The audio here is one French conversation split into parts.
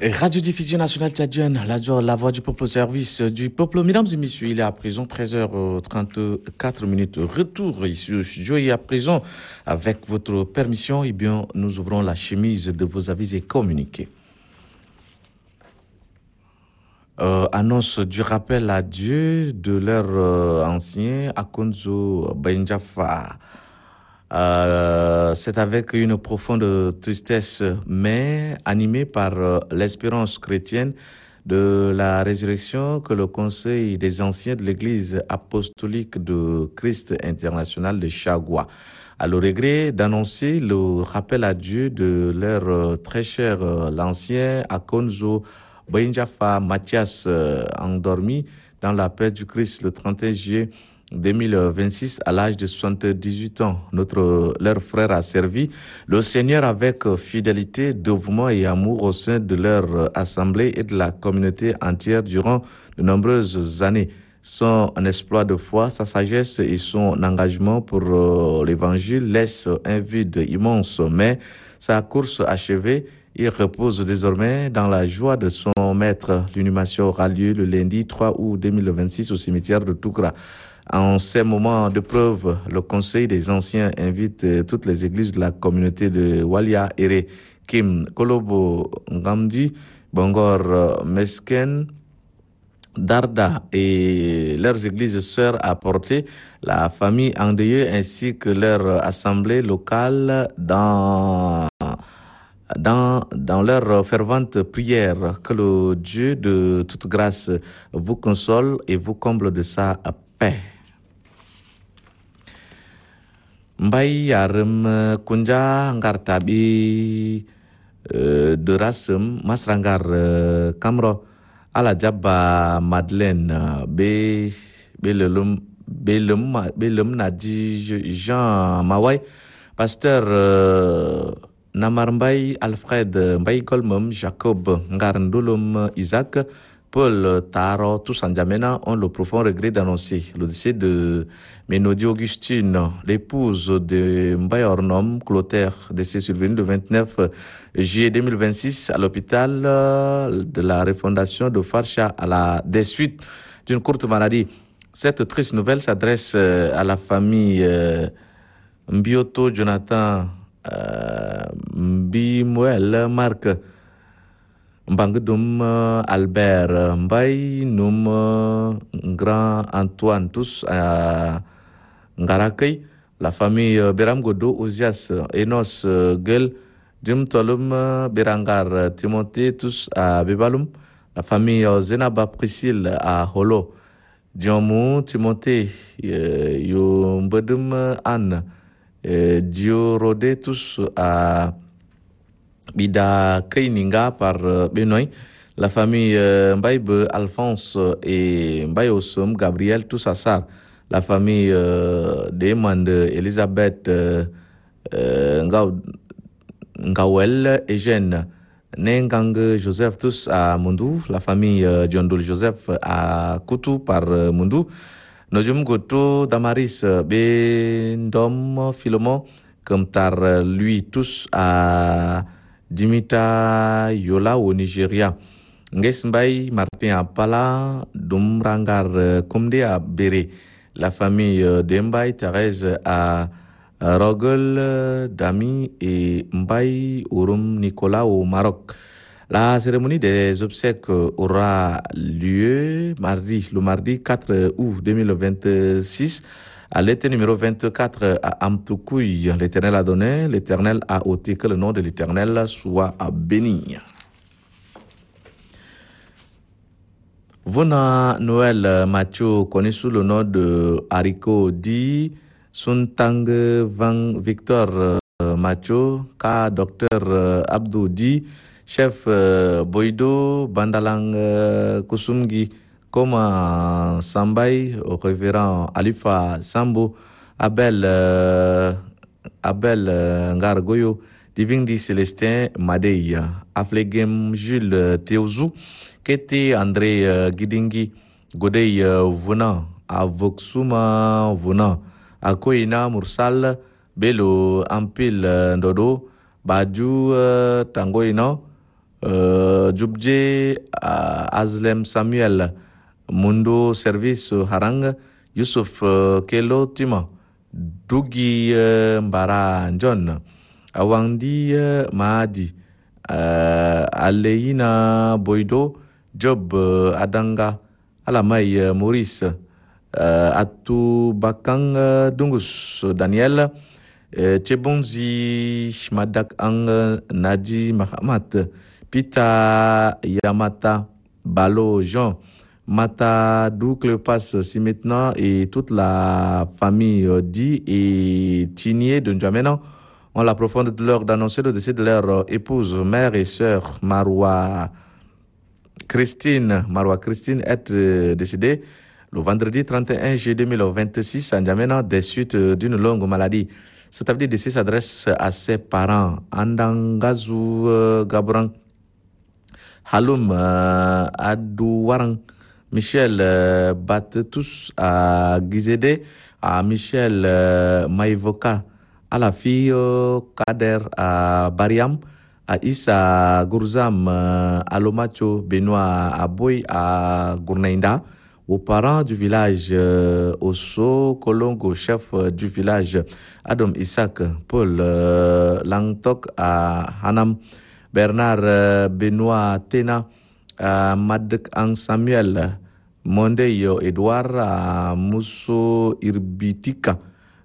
Radio-diffusion nationale tchadienne, la voix du peuple au service du peuple. Mesdames et messieurs, il est à présent 13h34. Retour ici au studio et à présent, avec votre permission, eh bien, nous ouvrons la chemise de vos avis et communiqués. Annonce du rappel à Dieu de leur ancien Akonzo Benjafa. C'est avec une profonde tristesse, mais animée par l'espérance chrétienne de la résurrection, que le Conseil des anciens de l'Église apostolique de Christ international de Chagua a le regret d'annoncer le rappel à Dieu de leur très cher l'ancien Akonzo Benjafa Mathias, endormi dans la paix du Christ le 31 juillet 2026 à l'âge de 78 ans. Leur frère a servi le Seigneur avec fidélité, dévouement et amour au sein de leur assemblée et de la communauté entière durant de nombreuses années. Son exploit de foi, sa sagesse et son engagement pour l'évangile laissent un vide immense, mais sa course achevée, il repose désormais dans la joie de son maître. L'inhumation aura lieu le lundi 3 août 2026 au cimetière de Toukra. En ces moments de preuve, le Conseil des anciens invite toutes les églises de la communauté de Walia, Ere, Kim, Kolobo, Ngamdi, Bangor, Mesken, Darda et leurs églises sœurs à porter la famille endeuillée ainsi que leur assemblée locale dans leur fervente prière. Que le Dieu de toute grâce vous console et vous comble de sa paix. Mbai yarem kunja ngar tabi de rasem masrangar kamro ala jabba Madeleine belum nadi Jean Mawai pasteur Namar Mbaye Alfred Mbaye Golmom Jacob Ngarndulum Isaac Paul Taro, tous en Djamena, ont le profond regret d'annoncer le décès de Ménodie Augustine, l'épouse de Mbaye Ornom Clotaire, décès survenu le 29 juillet 2026 à l'hôpital de la refondation de Farsha des suites d'une courte maladie. Cette triste nouvelle s'adresse à la famille Mbioto Jonathan Mbimoel Marc Mbangdum Albert Mbaye Noum Grand Antoine, tous à Ngarakei, la famille Beram Godo, Ozias, Enos Gel, Jim Tolum Berangar Timothée, tous à Bebalum, la famille Zenaba Priscille à Holo, Diomu Timothée, Yombedum Anne, Dio Rodé, tous à Bida Keininga par Benoît, la famille Mbaye Alphonse et Mbaye Ossom Gabriel, tous à Sar, la famille Demande Elisabeth Ngawel Eugène Nengang Joseph, tous à Mundou, la famille Diondol Joseph à Koutou par Mundou, Nojum Goto Damaris Bendom Philomon Komtar, lui, tous à Dimita Yola au Nigeria. Ngesmbaye Martin Apala, Dumrangar Komde à Béré. La famille d'Embaye Thérèse à Rogel Dami et Mbaye Ourum Nicolas au Maroc. La cérémonie des obsèques aura lieu le mardi 4 août 2026 à l'été numéro 24 à Amtoukoui. L'Éternel a donné, l'Éternel a ôté, que le nom de l'Éternel soit béni. Vona Noël Mathieu, connu sous le nom de Hariko Di Suntang Van Victor Mathieu, K. Dr Abdou Di, chef Boido Bandalang Kusumgi, comme Sambay, au révérend Alifa Sambo, Abel Ngargoyo, Divindi Célestin Madei, Aflegem Jules Théouzou, Kete André Gidingi, Godei Vuna, Avoxuma Vuna, Akoina Mursal, Belo Ampil Ndodo, Badu Tangoina, Djubje Azlem Samuel Mundo Service Harang Yusuf Kelo Tima Dugi Mbara John Awandi Mahadi Aleina Boido Job Adanga Alamai Maurice Atu Bakang Dungus Daniel Chebonzi Madak Ang Nadi Mahamat Pita Yamata Balo Jean Mata Dou Cléopas si maintenant et toute la famille Di et Tinier de N'Djamena ont la profonde douleur d'annoncer le décès de leur épouse, mère et sœur Marwa Christine est décédée le vendredi 31 juillet 2026 à N'Djamena des suites d'une longue maladie. Cet avis de décès s'adresse à ses parents Andangazu Gabrang Haloum Adouwarang Michel Batetous à Gizede, à Michel Maïvoka, à la fille Kader à Bariam, à Issa Gourzam à Lomacho, Benoît à Boy à Gournainda, aux parents du village Osso Kolongo, chef du village Adam Isaac, Paul Langtok à Hanam, Bernard Benoît Tena, Madek Ang Samuel, Mondeyo Edouard, Mousso Irbitika,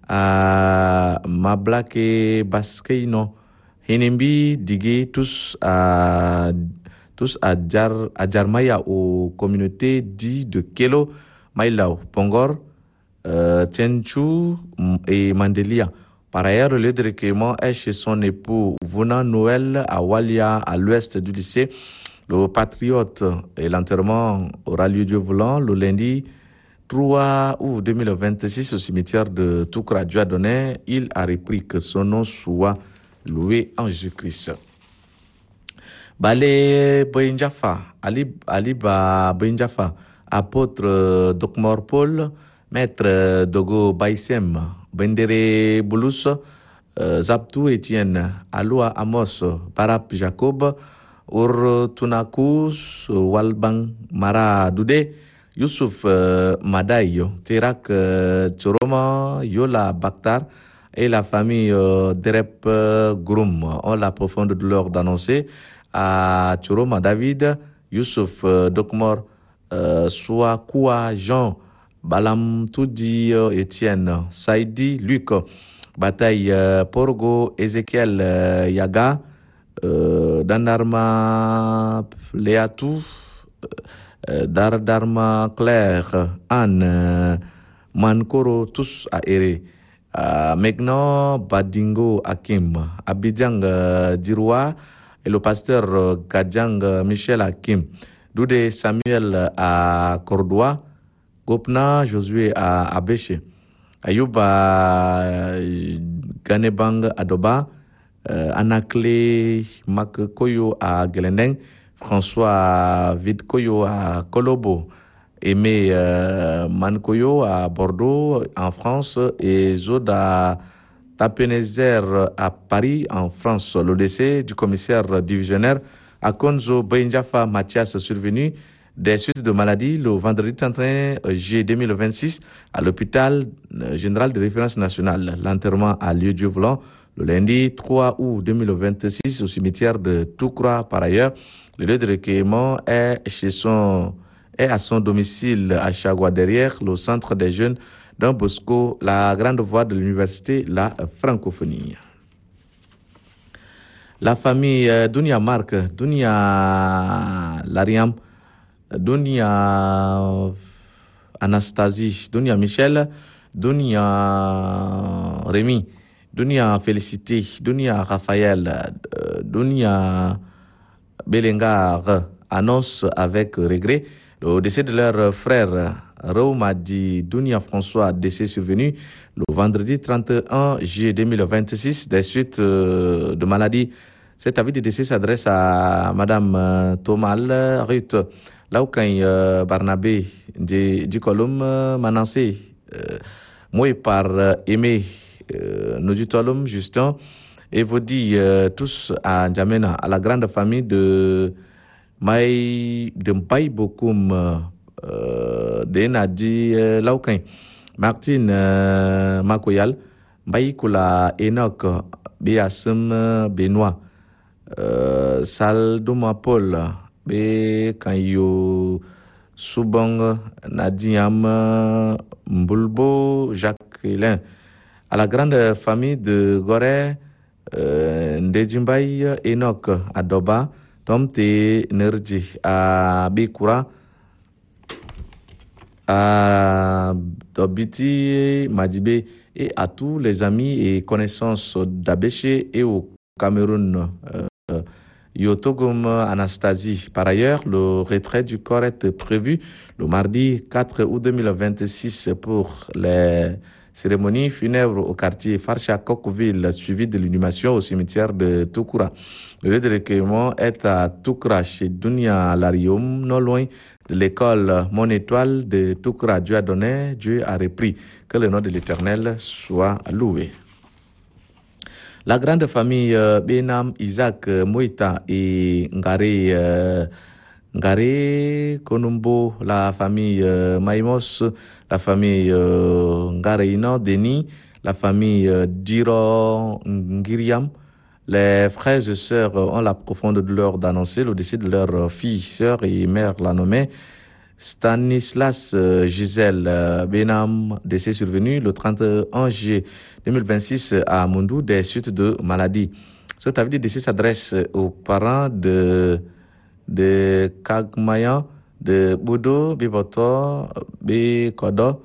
Mablake Baskeino, Hinembi Digé, tous à Djarmaya aux communautés dites de Kelo, Mailao, Pongor, Tchenchu et Mandelia. Par ailleurs, le lieu de recueillement est chez son époux Vuna Noël à Walia, à l'ouest du lycée. Le patriote et l'enterrement aura lieu Dieu voulant le lundi 3 août 2026 au cimetière de Toukra. Dieu a donné, il a repris que son nom soit loué en Jésus-Christ. Bale Boinjafa, Aliba Boinjafa, apôtre Dokmor Paul, maître Dogo Baïsem, Bendere Boulous, Zabtou Etienne, Aloua Amos, Parap Jacob, Ur Tunakus, Walbang Mara Doudé, Youssouf Madayo, Terak Tchoroma, Yola Bakhtar et la famille Derep Groum ont la profonde douleur d'annoncer à Tchoroma David, Youssouf Dokmor, Souakoua Jean, Balam Toudi Etienne, Saïdi Luc, Bataille Porgo, Ezekiel Yaga, Dandarma Léatou, Dardarma Claire, Anne, Mankoro, tous à Ere, Megnan Badingo Hakim, Abidjang Diroua et le pasteur Gadjang Michel Hakim, Doudé Samuel à Cordoua, Gopna Josué à Abéché, Ayouba Ganebang Adoba, Anakle Makkoyo à Gelendeng, François Vidkoyo à Kolobo, Aimé Mankoyo à Bordeaux en France et Zoda Tapenezer à Paris en France. Le décès du commissaire divisionnaire Akonzo Benjafa Mathias survenu des suites de maladie le vendredi 31 juillet 2026 à l'hôpital général de référence nationale. L'enterrement a lieu Dieu voulant le lundi 3 août 2026 au cimetière de Toukra. Par ailleurs, le lieu de recueillement est à son domicile à Chagua, derrière le centre des jeunes Don Bosco, la grande voie de l'université, la francophonie. La famille Dounia Marc, Dounia Lariam, Dounia Anastasie, Dounia Michel, Dounia Rémi, Dounia Félicité, Dounia Raphaël, Dounia Belengar annonce avec regret le décès de leur frère Raoumadi Dounia François, décès survenu le vendredi 31 juillet 2026 des suites de maladie. Cet avis de décès s'adresse à Madame Tomal Ruth Laukay Barnabé du Colum Manassé, moi par Aimé Nodutolum Justin et vous dit tous à N'Djamena, à la grande famille de Mbaye Bokoum, de Nadi Laukain, Martine Makoyal, Mbaye Kula Enoch, Béasem Benoît, Saldouma Paul, Bé Kanyo Soubong, Nadiam Mbulbo Jacqueline, à la grande famille de Gorée, Ndejimbaï Enoch Adoba, Tomte Nerji à Bikoura, à Dobiti Madibé et à tous les amis et connaissances d'Abéché et au Cameroun. Yotogum Anastasie. Par ailleurs, le retrait du corps est prévu le mardi 4 août 2026 pour les cérémonies funèbres au quartier Farsha Coqueville, suivi de l'inhumation au cimetière de Toukoura. Le lieu de recueillement est à Toukoura, chez Dunia Larium, non loin de l'école Mon Étoile de Toukoura. Dieu a donné, Dieu a repris. Que le nom de l'Éternel soit loué. La grande famille Benam, Isaac, Moïta et Ngare Konumbo, la famille Maïmos, la famille Ngareino Denis, la famille Diro Ngiriam. Les frères et sœurs ont la profonde douleur d'annoncer le décès de leur fille, sœur et mère, la nommée Stanislas Gisèle Benam, décès survenu le 31 juillet 2026 à Mondou des suites de maladie. Cet avis de décès s'adresse aux parents de Kagmayan, de Bodo, Biboto, Bekodo,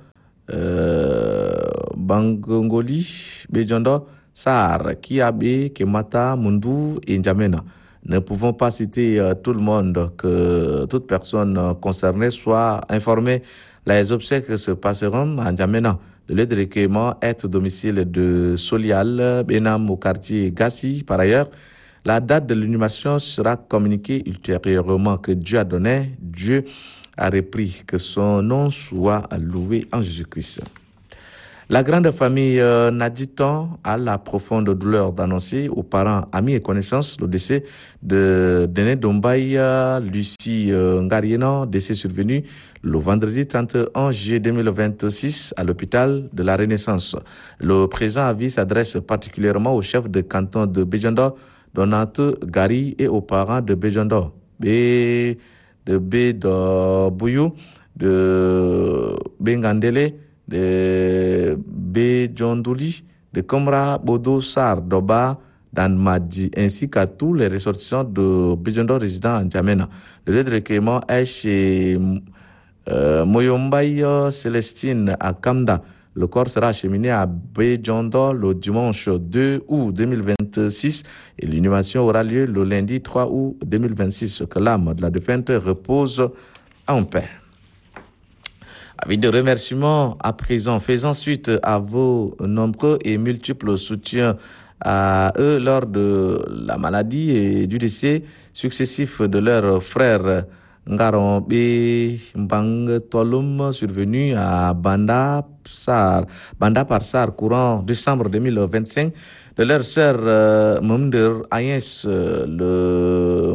Bangongoli, Bejondo, Sar, Kiabe, Kemata, Mundu et N'Djamena. Ne pouvons pas citer tout le monde, que toute personne concernée soit informée. Les obsèques se passeront à N'Djamena. Le lieu de recueillement est au domicile de Solial, Benam au quartier Gassi. Par ailleurs, la date de l'inhumation sera communiquée ultérieurement. Que Dieu a donné, Dieu a repris. Que son nom soit loué en Jésus-Christ. La grande famille Naditon a la profonde douleur d'annoncer aux parents, amis et connaissances le décès de Dene Dombaï Lucie Ngarieno, décès survenu le vendredi 31 juillet 2026 à l'hôpital de la Renaissance. Le présent avis s'adresse particulièrement au chef de canton de Bejondo, Donate Gari, et aux parents de Bejondo, de Bouyou, de Bengandele, de Bejondouli, de Komra, Bodo, Sar, Doba, d'Anmadi, ainsi qu'à tous les ressortissants de Bejondo résidents en N'Djamena. Le lieu de recueillement est chez Moyombaï Célestine à Kamda. Le corps sera acheminé à Bejondo le dimanche 2 août 2026 et l'inhumation aura lieu le lundi 3 août 2026. Que l'âme de la défunte repose en paix. Avis de remerciement à présent, faisant suite à vos nombreux et multiples soutiens à eux lors de la maladie et du décès successifs de leurs frères Ngarombe Mbang Tolum, survenu à Banda Parsar, courant décembre 2025, de leur sœur Mumder Ayens, le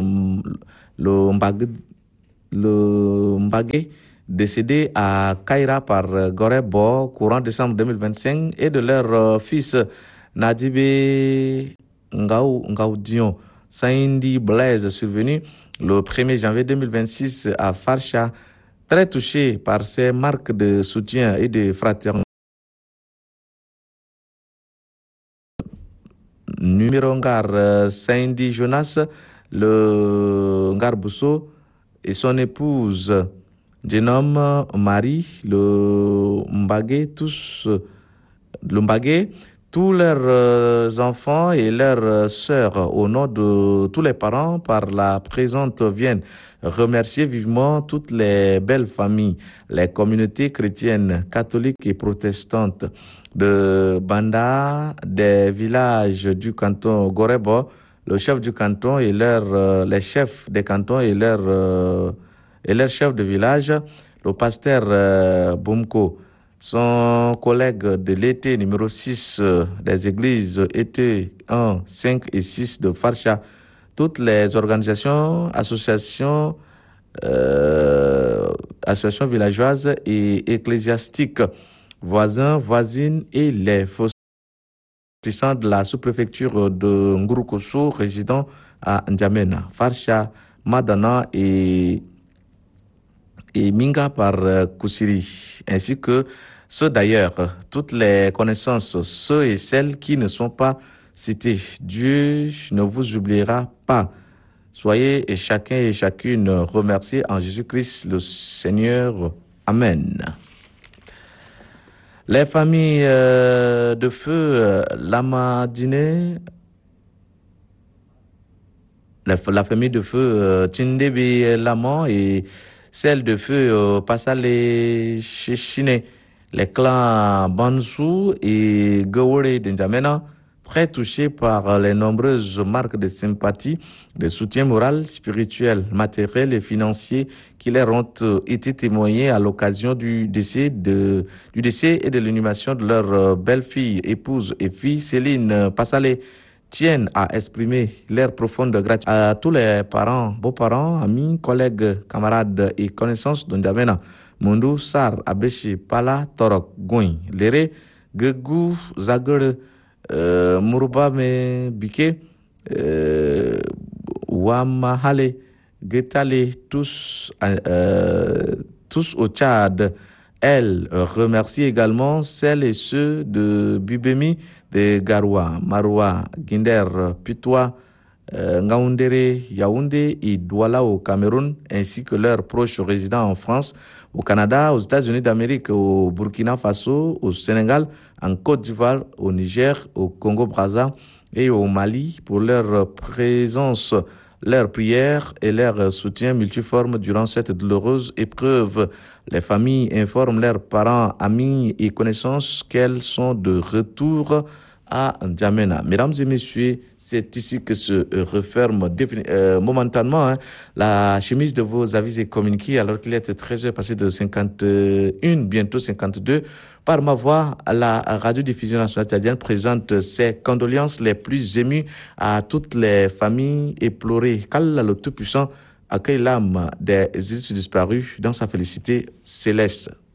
Mbagé, décédé à Kaira par Gorebo, courant décembre 2025, et de leur fils Nadibé Ngaudion Saindi Blaise, survenu le 1er janvier 2026 à Farsha, très touché par ces marques de soutien et de fraternité. Numéro Ngar Saindi Jonas, le Ngar Bousso, et son épouse Genome Marie, le Mbagé, tous leurs enfants et leurs sœurs, au nom de tous les parents par la présente, viennent remercier vivement toutes les belles familles, les communautés chrétiennes, catholiques et protestantes de Banda, des villages du canton Gorebo, le chef du canton et les chefs des cantons et leurs chefs de village, le pasteur Boumko Son collègue de l'été numéro 6 des églises été 1, 5 et 6 de Farsha. Toutes les organisations, associations villageoises et ecclésiastiques, voisins, voisines et les ressortissants de la sous-préfecture de Ngurukoso résidant à N'Djamena, Farsha, Madana et Minga par Kusiri, ainsi que ceux d'ailleurs, toutes les connaissances, ceux et celles qui ne sont pas cités. Dieu ne vous oubliera pas. Soyez chacun et chacune remerciés en Jésus-Christ le Seigneur. Amen. Les familles de feu Lamadine, la famille de feu Tindebe Laman et celle de feu Passale Chechine, les clans Bansou et Gowore d'Injamena, très touchés par les nombreuses marques de sympathie, de soutien moral, spirituel, matériel et financier qui leur ont été témoignés à l'occasion du décès et de l'inhumation de leur belle-fille, épouse et fille Céline Passale, tiennent à exprimer leur profonde gratitude à tous les parents, beaux-parents, amis, collègues, camarades et connaissances d'Ondamena, Mundu, Sar, Abeshi, Pala, Torok, Goin, Lere, Gegu, Zagre, Murubame, Bike, Wamahale, Getale, tous au Tchad. Elle remercie également celles et ceux de Bibemi, de Garoua, Maroua, Guinder, Pitois, Ngaoundéré, Yaoundé et Douala au Cameroun, ainsi que leurs proches résidents en France, au Canada, aux États-Unis d'Amérique, au Burkina Faso, au Sénégal, en Côte d'Ivoire, au Niger, au Congo-Brazza et au Mali pour leur présence, leur prière et leur soutien multiforme durant cette douloureuse épreuve. Les familles informent leurs parents, amis et connaissances qu'elles sont de retour à N'Djamena. Mesdames et messieurs, c'est ici que se referme momentanément la chemise de vos avis et communiqués alors qu'il est 13h passé de 51, bientôt 52. Par ma voix, la radiodiffusion nationale tchadienne présente ses condoléances les plus émues à toutes les familles éplorées. Qu'Allah le Tout-Puissant accueille l'âme des disparus dans sa félicité céleste.